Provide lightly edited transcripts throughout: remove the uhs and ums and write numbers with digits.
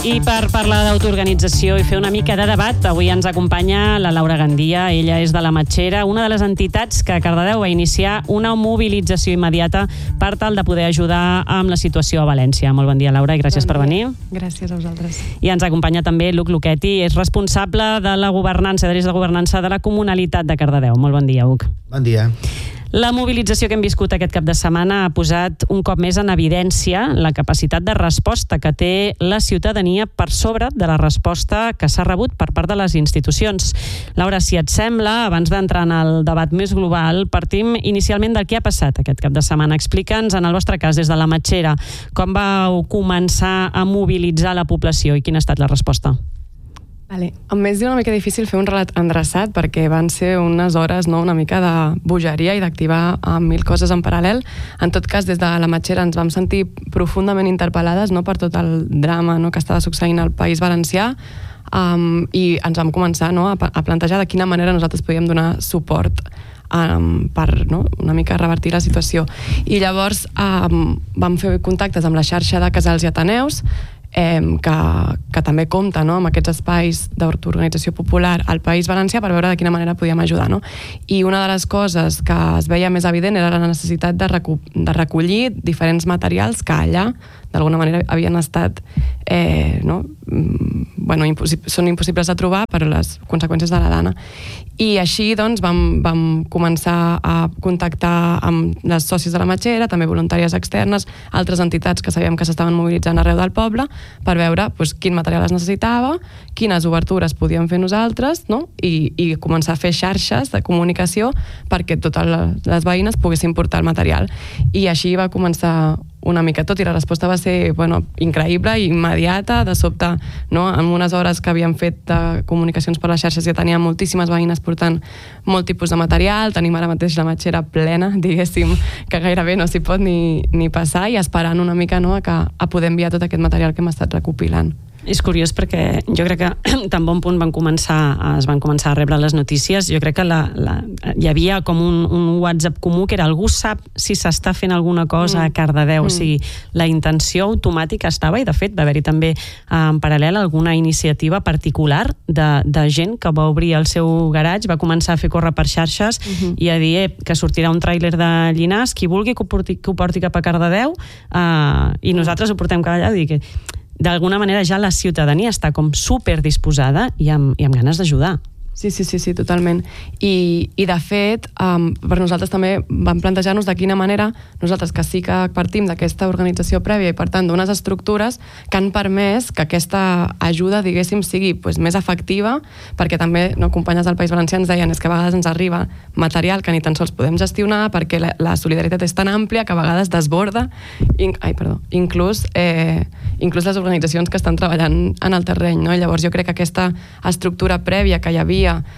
I per parlar d'autoorganització i fer una mica de debat, avui ens acompanya la Laura Gandia. Ella és de la Matxera, una de les entitats que a Cardedeu va iniciar una mobilització immediata per tal de poder ajudar amb la situació a València. Molt bon dia, Laura, i gràcies per venir. Gràcies a vosaltres. I ens acompanya també Luc Luchetti, és responsable de la governança, de la governança de la Comunalitat de Cardedeu. Molt bon dia, Luc. Bon dia. La mobilització que hem viscut aquest cap de setmana ha posat un cop més en evidència la capacitat de resposta que té la ciutadania per sobre de la resposta que s'ha rebut per part de les institucions. Laura, si et sembla, abans d'entrar en el debat més global, partim inicialment del que ha passat aquest cap de setmana. Explica'ns, en el vostre cas, des de la Matxera, com vau començar a mobilitzar la població i quina ha estat la resposta? Em és una mica difícil fer un relat endreçat perquè van ser unes hores una mica de bogeria i d'activar mil coses en paral·lel. En tot cas, des de la Matxera ens vam sentir profundament interpel·lades per tot el drama que estava succeint al País Valencià i ens vam començar a plantejar de quina manera nosaltres podíem donar suport per una mica revertir la situació. I llavors vam fer contactes amb la xarxa de casals i ateneus, que també compta amb aquests espais d'autoorganització popular al País Valencià per veure de quina manera podíem ajudar. I una de les coses que es veia més evident era la necessitat de recollir diferents materials que allà d'alguna manera havien estat són impossibles de trobar per les conseqüències de la dana. I així vam començar a contactar amb les sòcies de la Matxera, també voluntàries externes, altres entitats que sabíem que s'estaven mobilitzant arreu del poble, per veure quin material es necessitava, quines obertures podíem fer nosaltres, i començar a fer xarxes de comunicació perquè totes les veïnes poguessin portar el material. I així va començar una mica tot, i la resposta va ser increïble i immediata. De sobte, en unes hores que havíem fet de comunicacions per les xarxes ja teníem moltíssimes veïnes portant molt tipus de material. Tenim ara mateix la Matxera plena, diguéssim, que gairebé no s'hi pot ni passar, i esperant una mica a poder enviar tot aquest material que hem estat recopilant. És curiós perquè jo crec que tan bon punt es van començar a rebre les notícies. Jo crec que hi havia com un WhatsApp comú que era algú sap si s'està fent alguna cosa a Cardedeu. O sigui, la intenció automàtica estava, i de fet va haver-hi també en paral·lel alguna iniciativa particular de gent que va obrir el seu garatge, va començar a fer córrer per xarxes i a dir que sortirà un tràiler de Llinars, qui vulgui que ho porti cap a Cardedeu, i nosaltres ho portem cap allà. D'alguna manera ja la ciutadania està com superdisposada i amb ganes d'ajudar. Sí, totalment. I de fet, per nosaltres també vam plantejar-nos de quina manera nosaltres, que sí que partim d'aquesta organització prèvia i per tant d'unes estructures que han permès que aquesta ajuda, diguéssim, sigui més efectiva, perquè també companyes del País Valencià ens deien és que a vegades ens arriba material que ni tan sols podem gestionar perquè la solidaritat és tan àmplia que a vegades desborda inclús les organitzacions que estan treballant en el terreny. Llavors jo crec que aquesta estructura prèvia que hi havia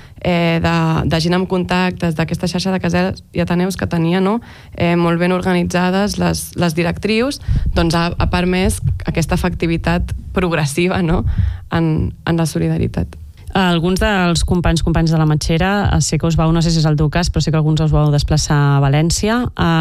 de gent amb contactes, d'aquesta xarxa de casals i ateneus que tenia molt ben organitzades les directrius, ha permès aquesta efectivitat progressiva en la solidaritat. Alguns dels companys de la Matxera, sé que us vau, no sé si és el teu cas, però sé que alguns us vau desplaçar a València.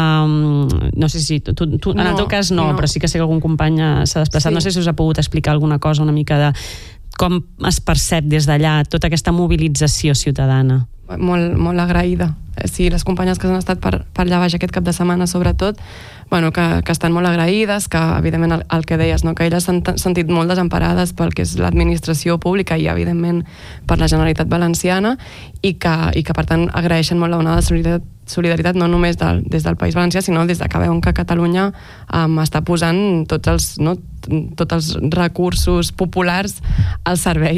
No sé si tu en el teu cas no, però sí que sé que algun company s'ha desplaçat. No sé si us ha pogut explicar alguna cosa una mica de com es percep des d'allà tota aquesta mobilització ciutadana. Molt agraïda. Sí, les companyes que han estat per allà baix aquest cap de setmana, sobretot, que estan molt agraïdes, que evidentment el que deies, que elles s'han sentit molt desemparades pel que és l'administració pública i evidentment per la Generalitat Valenciana, i que per tant agraeixen molt l'onada de solidaritat no només des del País Valencià, sinó des de que veuen que Catalunya està posant tots els recursos populars al servei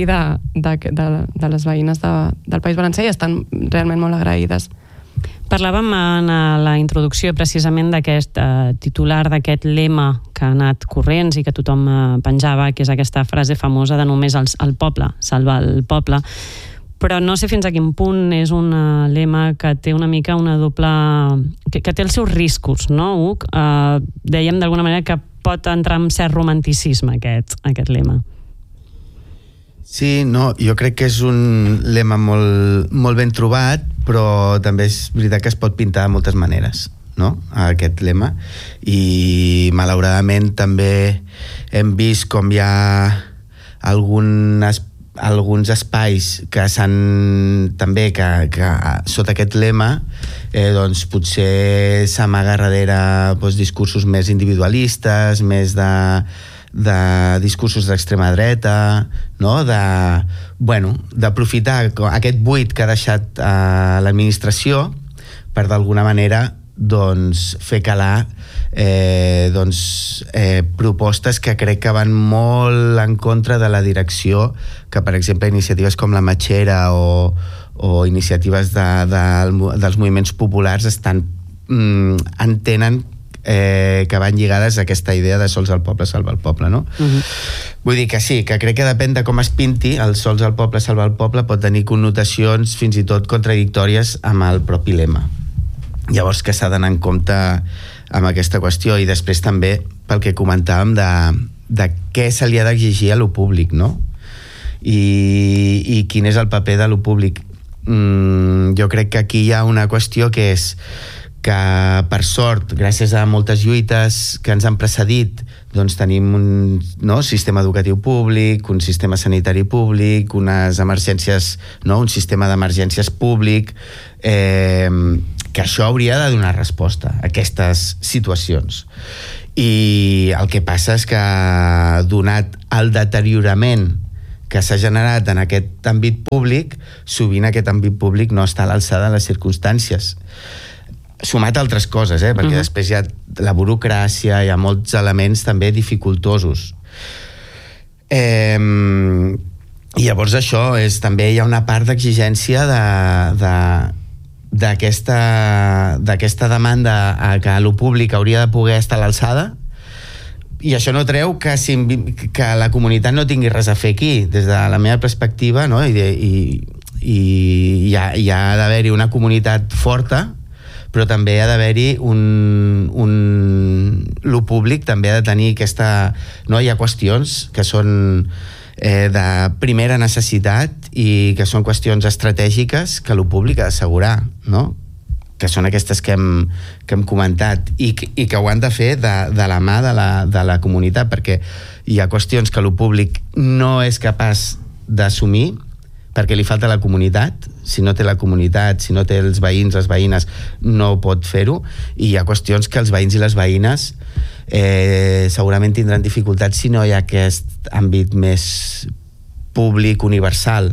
de les veïnes del País Valencià, i estan realment molt agraïdes. Parlàvem en la introducció precisament d'aquest titular, d'aquest lema que ha anat corrents i que tothom penjava, que és aquesta frase famosa de només el poble, salva el poble. Però no sé fins a quin punt és un lema que té una mica una doble... que té els seus riscos, no, Huc? Dèiem d'alguna manera que pot entrar en cert romanticisme aquest lema. Sí, jo crec que és un lema molt ben trobat, però també és veritat que es pot pintar de moltes maneres, aquest lema, i malauradament també hem vist com hi ha alguns espais que s'han també que sota aquest lema doncs potser s'amaga darrere discursos més individualistes, més de discursos d'extrema dreta, no? D'aprofitar aquest buit que ha deixat l'administració per d'alguna manera fer calar propostes que crec que van molt en contra de la direcció que, per exemple, iniciatives com la Matxera o iniciatives dels moviments populars entenen que van lligades a aquesta idea de sols al poble salva el poble, no? Vull dir que sí, que crec que depèn de com es pinti, el sols al poble salva el poble pot tenir connotacions fins i tot contradictòries amb el propi lema. Llavors que s'ha d'anar en compte amb aquesta qüestió, i després també pel que comentàvem de què se li ha d'exigir a lo públic, no? I quin és el paper de lo públic. Jo crec que aquí hi ha una qüestió que és que, per sort, gràcies a moltes lluites que ens han precedit, doncs tenim un sistema educatiu públic, un sistema sanitari públic, unes emergències, un sistema d'emergències públic, que això hauria de donar resposta a aquestes situacions. I el que passa és que, donat el deteriorament que s'ha generat en aquest àmbit públic, sovint aquest àmbit públic no està a l'alçada de les circumstàncies. Sumat a altres coses, perquè després hi ha la burocràcia, hi ha molts elements també dificultosos. I llavors això és, també hi ha una part d'exigència d'aquesta demanda a que el públic hauria de poder estar a l'alçada, i això no treu que la comunitat no tingui res a fer aquí. Des de la meva perspectiva, no? I hi ha d'haver-hi una comunitat forta, però també ha d'haver-hi lo públic també ha de tenir aquesta... No? Hi ha qüestions que són de primera necessitat i que són qüestions estratègiques que lo públic ha d'assegurar, no? Que són aquestes que hem comentat i que ho han de fer de la mà de la comunitat, perquè hi ha qüestions que lo públic no és capaç d'assumir perquè li falta la comunitat. Si no té la comunitat, si no té els veïns, les veïnes, no pot fer-ho, i hi ha qüestions que els veïns i les veïnes segurament tindran dificultats si no hi ha aquest àmbit més públic, universal.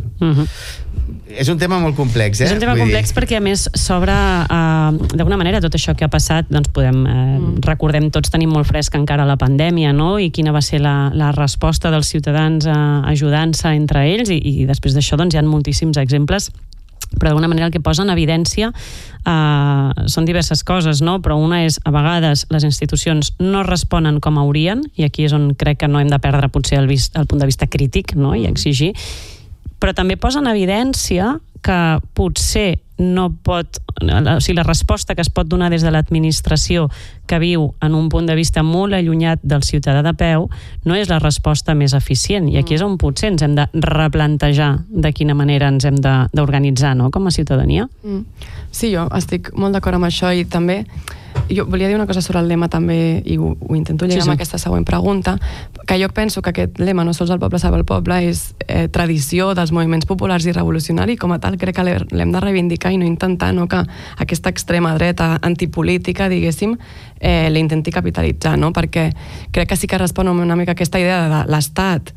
És un tema molt complex, És un tema complex perquè, a més, s'obre d'alguna manera tot això que ha passat, doncs recordem, tots tenim molt fresc encara la pandèmia, no? I quina va ser la resposta dels ciutadans ajudant-se entre ells, i després d'això doncs hi ha moltíssims exemples, però d'alguna manera el que posa en evidència són diverses coses, no? Però una és, a vegades les institucions no responen com haurien, i aquí és on crec que no hem de perdre potser el punt de vista crític, no? I exigir, però també posa en evidència que potser no pot... O sigui, la resposta que es pot donar des de l'administració, que viu en un punt de vista molt allunyat del ciutadà de peu, no és la resposta més eficient. I aquí és on potser ens hem de replantejar de quina manera ens hem d'organitzar, no?, com a ciutadania. Sí, jo estic molt d'acord amb això, i també jo volia dir una cosa sobre el lema també, i ho intento lligar amb aquesta següent pregunta, que jo penso que aquest lema, no sols el poble salva el poble, és tradició dels moviments populars i revolucionari, com a tal crec que l'hem de reivindicar i no intentar que aquesta extrema dreta antipolítica, diguéssim, l'intenti capitalitzar, no? Perquè crec que sí que respon una mica a aquesta idea de l'estat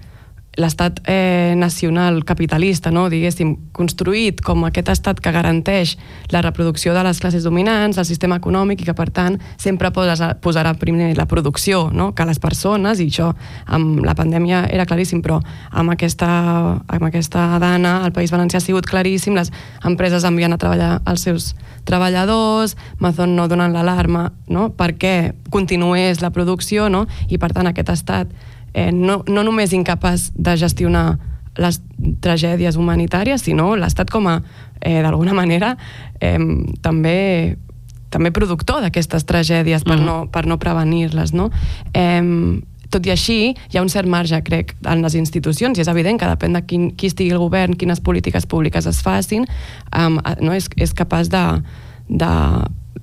nacional capitalista, no? Diguéssim, construït com aquest estat que garanteix la reproducció de les classes dominants, el sistema econòmic, i que, per tant, sempre posarà primer la producció, no?, que les persones, i això amb la pandèmia era claríssim, però amb aquesta dana al País Valencià ha sigut claríssim. Les empreses envien a treballar els seus treballadors, Amazon no donant l'alarma, no?, perquè continués la producció, no?, i, per tant, aquest estat no només incapaç de gestionar les tragèdies humanitàries, sinó l'estat com a, d'alguna manera, també productor d'aquestes tragèdies per no prevenir-les, no? Tot i així, hi ha un cert marge, crec, en les institucions, i és evident que depèn de qui estigui al govern, quines polítiques públiques es facin, no? És capaç de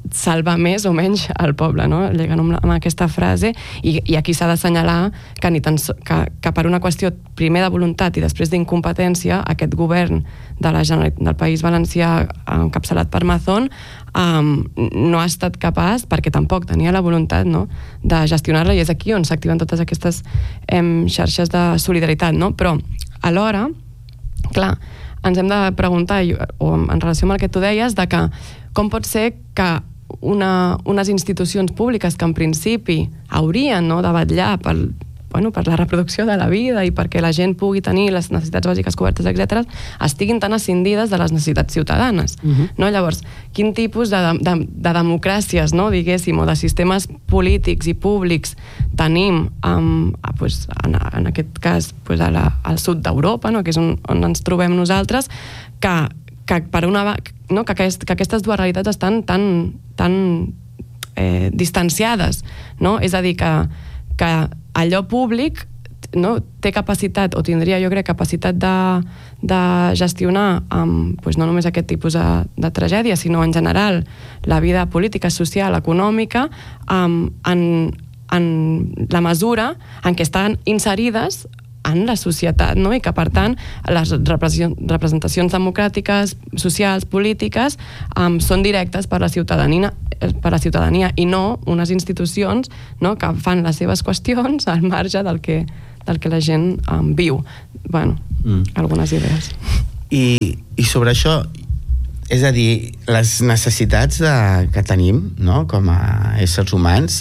salva més o menys el poble, no? Llegant amb aquesta frase, i aquí s'ha d'assenyalar que per una qüestió primer de voluntat i després d'incompetència, aquest govern del País Valencià encapçalat per Mazón no ha estat capaç, perquè tampoc tenia la voluntat, no?, de gestionar-la, i és aquí on s'activen totes aquestes xarxes de solidaritat, no? Però alhora, clar, ens hem de preguntar, o en relació amb el que tu deies, de que com pot ser que unes institucions públiques que en principi haurien, no, de vetllar per la reproducció de la vida i perquè la gent pugui tenir les necessitats bàsiques cobertes, etc., estiguin tan escindides de les necessitats ciutadanes. No? Llavors, quin tipus de democràcies, no, diguéssim, o de sistemes polítics i públics tenim en aquest cas al sud d'Europa, no, que és on ens trobem nosaltres, que aquestes dues realitats estan tan distanciades, no? És a dir, que allò públic, no, té capacitat, o tindria, jo crec, capacitat de gestionar no només aquest tipus de tragèdia, sinó en general la vida política, social, econòmica, en la mesura en què estan inserides en la societat, no? I que, per tant, les representacions democràtiques, socials, polítiques, són directes per la ciutadania i no unes institucions, no, que fan les seves qüestions al marge del que la gent viu. Bueno, algunes idees. I sobre això, és a dir, les necessitats que tenim, no?, com a éssers humans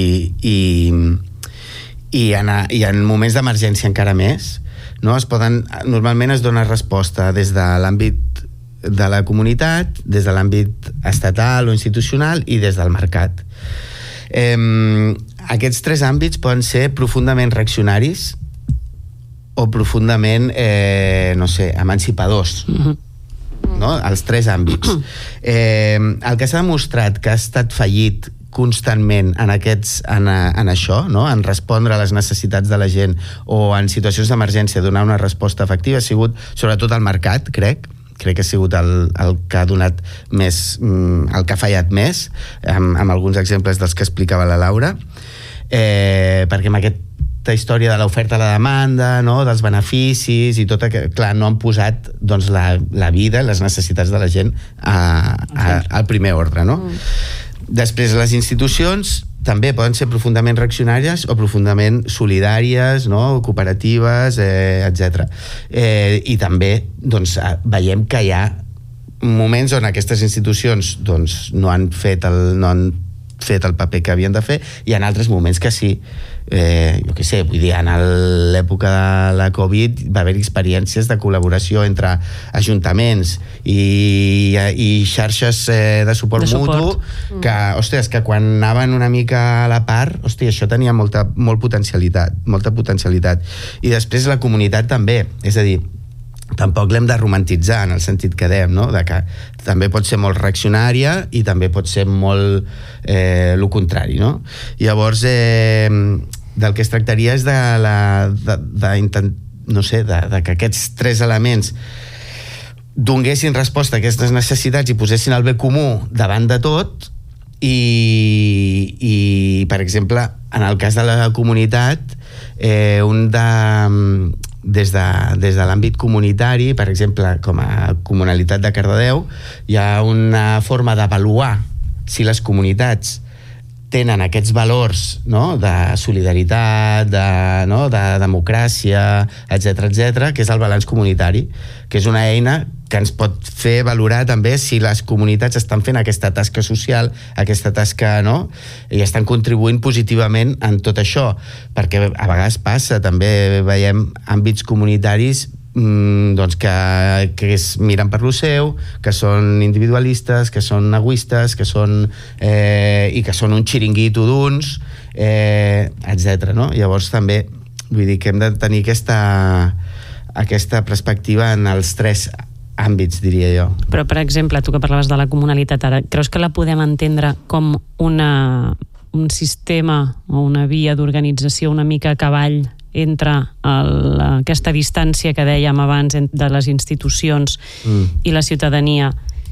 i en moments d'emergència encara més, no? Normalment es dona resposta des de l'àmbit de la comunitat, des de l'àmbit estatal o institucional i des del mercat. Aquests tres àmbits poden ser profundament reaccionaris o profundament, emancipadors. No? Els tres àmbits. El que s'ha demostrat que ha estat fallit constantment en això, no? En respondre a les necessitats de la gent o en situacions d'emergència donar una resposta efectiva, ha sigut sobretot el mercat, crec que ha sigut el que ha donat més, el que ha fallat més, amb alguns exemples dels que explicava la Laura, perquè amb aquesta història de l'oferta a la demanda, no? Dels beneficis i tot, clar, no han posat, doncs, la vida, les necessitats de la gent al primer ordre, no? Després, les institucions també poden ser profundament reaccionàries o profundament solidàries, no? Cooperatives, etc. I també, doncs, veiem que hi ha moments on aquestes institucions, doncs, no han fet el paper que havien de fer, i en altres moments que sí. Jo què sé, vull dir, en l'època de la Covid va haver experiències de col·laboració entre ajuntaments i xarxes de suport mutu que, ostres, que quan anaven una mica a la part, hòstia, això tenia molta potencialitat. I després la comunitat també, és a dir, tampoc l'hem de romantitzar en el sentit que dèiem, no? De que també pot ser molt reaccionària i també pot ser molt el contrari, no? Llavors, del que es tractaria és de que aquests tres elements donguessin resposta a aquestes necessitats i posessin el bé comú davant de tot. I per exemple, en el cas de la comunitat, des de l'àmbit comunitari, per exemple, com a Comunalitat de Cardedeu, hi ha una forma d'avaluar si les comunitats tenen aquests valors, no?, de solidaritat, de democràcia, etc., que és el balanç comunitari, que és una eina que ens pot fer valorar també si les comunitats estan fent aquesta tasca social, aquesta tasca, no?, i estan contribuint positivament en tot això, perquè a vegades passa, també veiem àmbits comunitaris doncs que miren per lo seu, que són individualistes, que són egoistes, que són i que són un xiringuito d'uns, etc., no? Llavors també vull dir que hem de tenir aquesta perspectiva en els tres àmbits, diria jo. Però, per exemple, tu que parlaves de la comunalitat ara, creus que la podem entendre com un sistema o una via d'organització una mica a cavall entre aquesta distància que dèiem abans de les institucions i la ciutadania,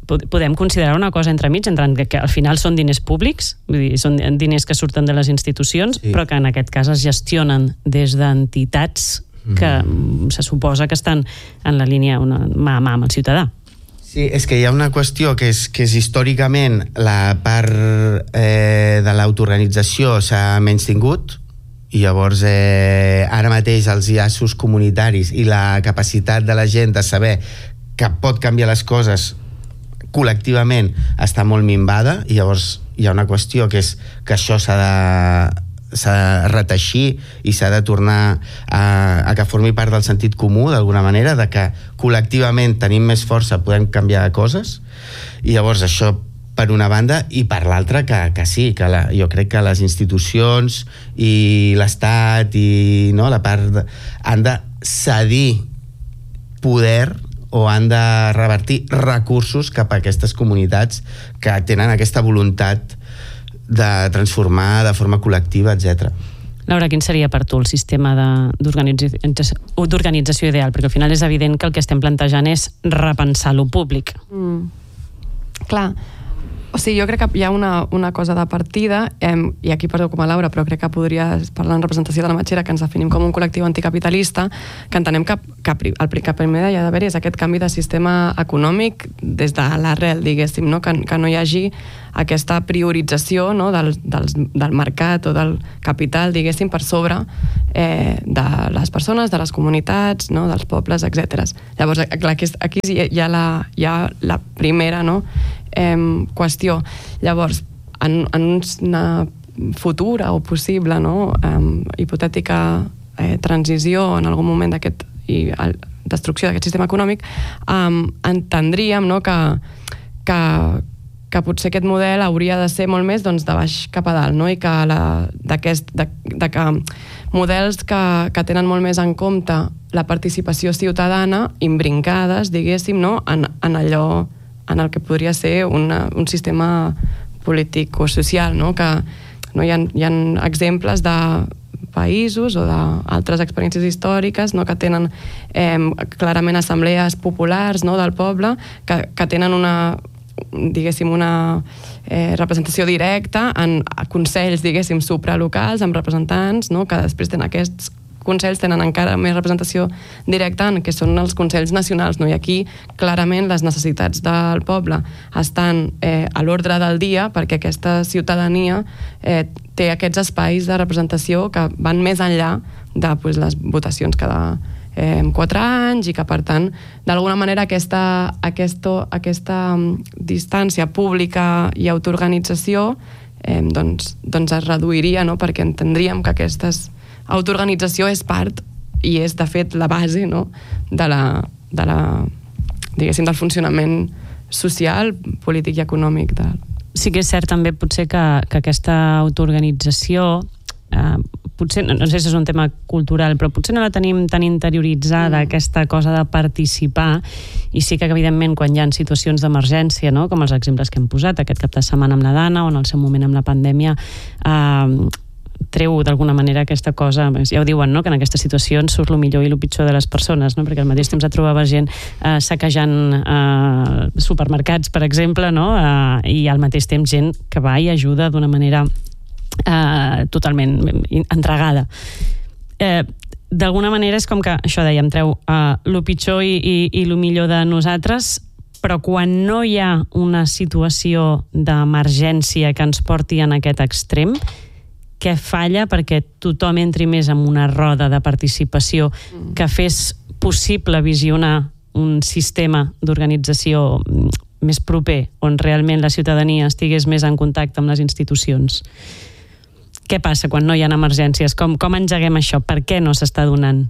podem considerar una cosa entremig, que al final són diners públics, vull dir, són diners que surten de les institucions, però que en aquest cas es gestionen des d'entitats que se suposa que estan en la línia mà a mà amb el ciutadà. Sí, és que hi ha una qüestió que és històricament la part de l'autoorganització s'ha menystingut, i llavors ara mateix els llaços comunitaris i la capacitat de la gent de saber que pot canviar les coses col·lectivament està molt minvada, i llavors hi ha una qüestió que és que això s'ha de reteixir i s'ha de tornar a que formi part del sentit comú d'alguna manera, de que col·lectivament tenim més força, podem canviar coses, i llavors això per una banda, i per l'altra que sí, que jo crec que les institucions i l'Estat i la part han de cedir poder o han de revertir recursos cap a aquestes comunitats que tenen aquesta voluntat de transformar de forma col·lectiva, etc. Laura, quin seria per tu el sistema d'organització ideal? Perquè al final és evident que el que estem plantejant és repensar lo públic. Clar, o sigui, jo crec que hi ha una cosa de partida, i aquí perdó com a Laura, però crec que podria parlar en representació de la Matxera, que ens definim com un col·lectiu anticapitalista, que entenem que el primer hi ha d'haver és aquest canvi de sistema econòmic des de l'arrel, diguéssim, no? Que no hi hagi aquesta priorització, no? del mercat o del capital, diguéssim, per sobre de les persones, de les comunitats, no? Dels pobles, etc. Llavors, aquí hi ha la primera, no? Qüestió. Llavors, en una futura o possible, no? Hipotètica transició en algun moment d'aquest i destrucció d'aquest sistema econòmic, entendríem, no? que potser aquest model hauria de ser molt més de baix cap a dalt, no? I que que models que tenen molt més en compte la participació ciutadana imbrincades, diguéssim, no? en allò en el que podria ser un sistema polític o social, no? Que no hi ha exemples de països o d'altres experiències històriques, no? Que tenen clarament assemblees populars, no? Del poble, que tenen una representació directa en consells, diguéssim, supralocals, amb representants, no? Que després aquests consells tenen encara més representació directa en què són els consells nacionals, no? I aquí clarament les necessitats del poble estan a l'ordre del dia, perquè aquesta ciutadania té aquests espais de representació que van més enllà de les votacions cada 4 anys, i que per tant d'alguna manera aquesta distància pública i autoorganització doncs es reduiria, no? Perquè entendríem que aquesta autoorganització és part i és de fet la base, no? Diguéssim, del funcionament social, polític i econòmic. Sí que és cert també potser que aquesta autoorganització potser, no sé si és un tema cultural, però potser no la tenim tan interioritzada, aquesta cosa de participar, i sí que evidentment quan hi ha situacions d'emergència, no? Com els exemples que hem posat aquest cap de setmana amb la Dana o en el seu moment amb la pandèmia, treu d'alguna manera aquesta cosa, ja ho diuen, no? Que en aquestes situacions surt el millor i el pitjor de les persones, no? Perquè al mateix temps et trobava gent saquejant supermercats, per exemple, no? I al mateix temps gent que va i ajuda d'una manera totalment entregada. D'alguna manera és com que, això dèiem, treu el pitjor i el millor de nosaltres, però quan no hi ha una situació d'emergència que ens porti en aquest extrem, què falla perquè tothom entri més en una roda de participació que fes possible visionar un sistema d'organització més proper, on realment la ciutadania estigués més en contacte amb les institucions? Què passa quan no hi ha emergències? Com engeguem això? Per què no s'està donant?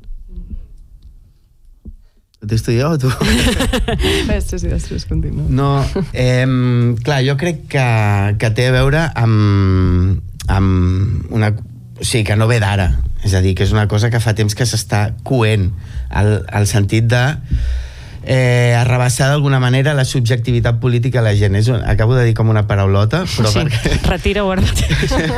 T'esto jo o tu? Sí, després continua. No, clar, jo crec que té a veure amb una... O sigui, que no ve d'ara. És a dir, que és una cosa que fa temps que s'està coent, al sentit de arrabassar d'alguna manera la subjectivitat política a la gent. Acabo de dir com una paraulota, però sí, retira-ho ara.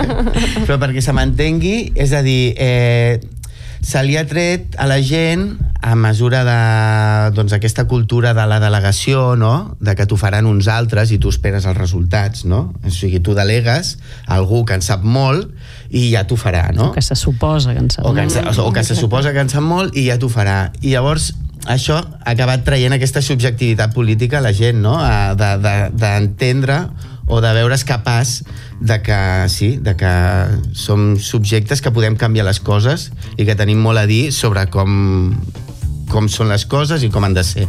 Però perquè se m'entengui, és a dir, se li ha tret a la gent a mesura d'aquesta cultura de la delegació, no? De que t'ho faran uns altres i tu esperes els resultats, no? O sigui, tu delegues a algú que en sap molt i ja t'ho farà, no? O que se suposa que en sap molt. O que se suposa que en sap molt i ja t'ho farà. I llavors això ha acabat traient aquesta subjectivitat política a la gent, no? D'entendre o de veure's capaç de que som subjectes que podem canviar les coses i que tenim molt a dir sobre com són les coses i com han de ser.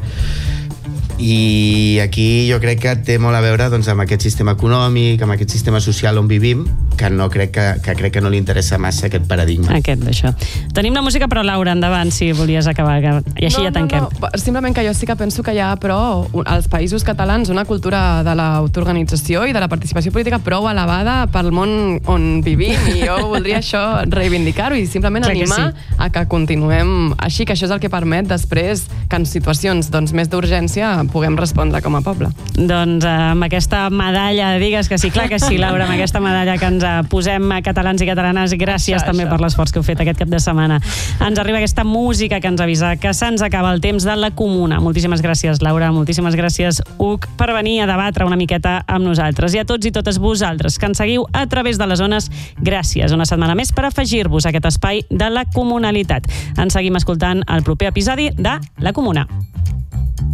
I aquí jo crec que té molt a veure doncs, amb aquest sistema econòmic, amb aquest sistema social on vivim, que crec que no li interessa massa aquest paradigma. D'això. Tenim la música, però Laura, endavant, si volies acabar. I així ja tanquem. No. Simplement que jo sí que penso que hi ha, però, als països catalans una cultura de l'autoorganització i de la participació política prou elevada pel món on vivim, i jo voldria això reivindicar-ho i simplement animar a que continuem així, que això és el que permet després que en situacions més d'urgència puguem respondre com a poble. Doncs amb aquesta medalla, digues que sí, clar que sí, Laura, amb aquesta medalla que ens posem a catalans i catalanes, gràcies també per l'esforç que heu fet aquest cap de setmana. Ens arriba aquesta música que ens avisa que se'ns acaba el temps de la Comuna. Moltíssimes gràcies, Laura, moltíssimes gràcies, Hug, per venir a debatre una miqueta amb nosaltres. I a tots i totes vosaltres que ens seguiu a través de les ones, gràcies una setmana més per afegir-vos a aquest espai de la comunalitat. Ens seguim escoltant el proper episodi de La Comuna.